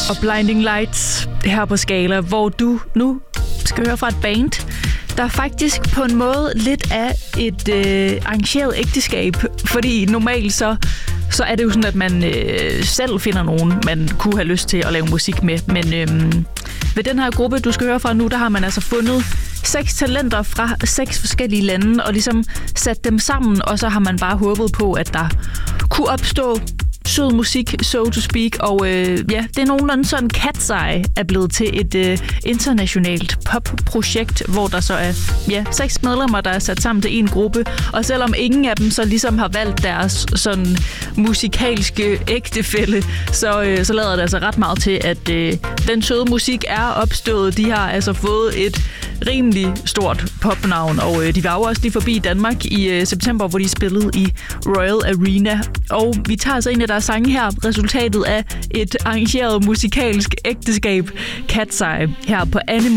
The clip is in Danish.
og Blinding Lights her på Skala, hvor du nu skal høre fra et band, der faktisk på en måde lidt er et arrangeret ægteskab. Fordi normalt så er det jo sådan, at man selv finder nogen, man kunne have lyst til at lave musik med. Men ved den her gruppe, du skal høre fra nu, der har man altså fundet 6 talenter fra 6 forskellige lande, og ligesom sat dem sammen, og så har man bare håbet på, at der kunne opstå sød musik, so to speak, og det er nogenlunde sådan, Cat's Eye er blevet til et internationalt popprojekt, hvor der så er 6 medlemmer, der er sat sammen til en gruppe, og selvom ingen af dem så ligesom har valgt deres sådan musikalske ægtefælle, så lader det altså ret meget til, at den søde musik er opstået. De har altså fået et rimelig stort popnavn, og de var jo også lige forbi Danmark i september, hvor de spillede i Royal Arena, og vi tager altså en af deres sange her, resultatet af et arrangeret musikalsk ægteskab, Cat's Eye, her på Animal